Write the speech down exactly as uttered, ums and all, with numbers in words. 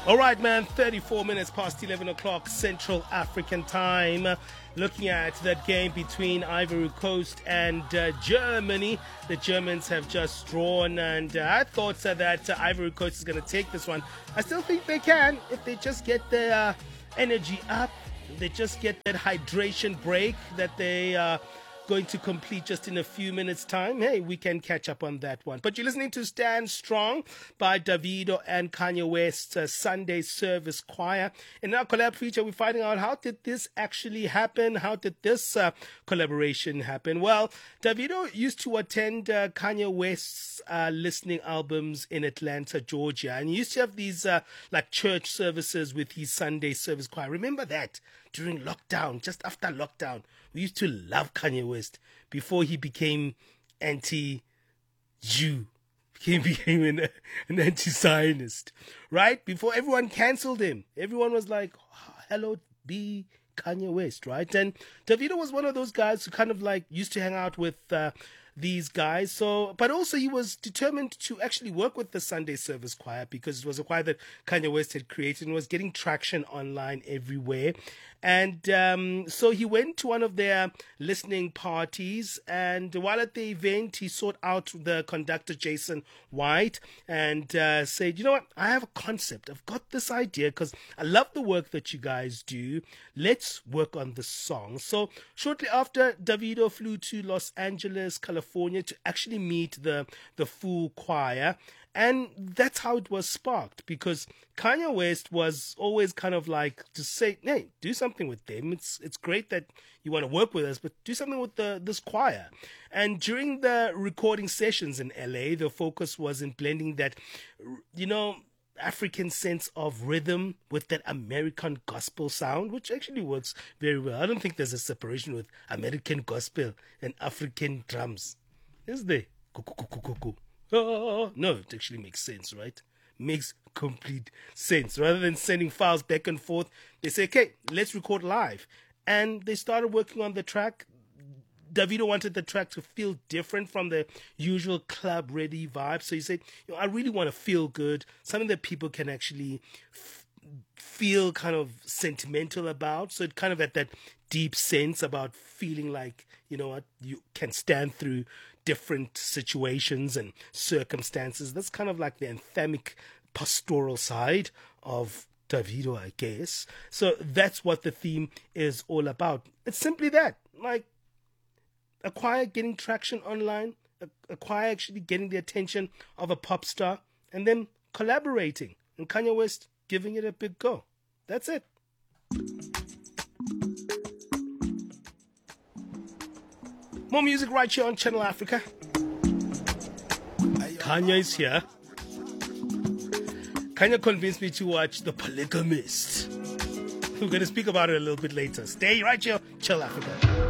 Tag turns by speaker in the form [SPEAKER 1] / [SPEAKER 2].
[SPEAKER 1] All right, man, thirty-four minutes past eleven o'clock Central African time. Looking at that game between Ivory Coast and uh, Germany. The Germans have just drawn, and uh, I thought uh, that uh, Ivory Coast is going to take this one. I still think they can if they just get their uh, energy up. They just get that hydration break that they are uh, going to complete just in a few minutes' time. Hey, we can catch up on that one. But you're listening to Stand Strong by Davido and Kanye West's uh, Sunday Service Choir. In our collab feature, we're finding out how did this actually happen? How did this uh, collaboration happen? Well, Davido used to attend uh, Kanye West's uh, listening albums in Atlanta, Georgia. And he used to have these uh, like church services with his Sunday Service Choir. Remember that? During lockdown, just after lockdown, we used to love Kanye West before he became anti-Jew, he became an, an anti-Zionist, right? Before everyone cancelled him, everyone was like, oh, hello, be Kanye West, right? And Davido was one of those guys who kind of like used to hang out with uh, these guys. So, but also he was determined to actually work with the Sunday Service Choir because it was a choir that Kanye West had created and was getting traction online everywhere. And um, so he went to one of their listening parties, and while at the event, he sought out the conductor, Jason White, and uh, said, you know what, I have a concept. I've got this idea because I love the work that you guys do. Let's work on the song. So shortly after, Davido flew to Los Angeles, California to actually meet the, the full choir. And that's how it was sparked, because Kanye West was always kind of like to say, hey, do something with them. It's it's great that you want to work with us, but do something with the this choir. And during the recording sessions in L A, the focus was in blending that, you know, African sense of rhythm with that American gospel sound, which actually works very well. I don't think there's a separation with American gospel and African drums, is there? Oh, no, it actually makes sense, right? Makes complete sense. Rather than sending files back and forth, they say, okay, let's record live. And they started working on the track. Davido wanted the track to feel different from the usual club-ready vibe. So he said, you know, I really want to feel good, something that people can actually f- feel kind of sentimental about. So it kind of had that deep sense about feeling like, you know what, you can stand through different situations and circumstances. That's kind of like the anthemic pastoral side of Davido, I guess. So that's what the theme is all about. It's simply that, like a choir getting traction online, a, a choir actually getting the attention of a pop star, and then collaborating, and Kanye West giving it a big go. That's it. More music right here on Channel Africa. Kanye is here. Kanye convinced me to watch The Polygamist. We're going to speak about it a little bit later. Stay right here, Channel Africa.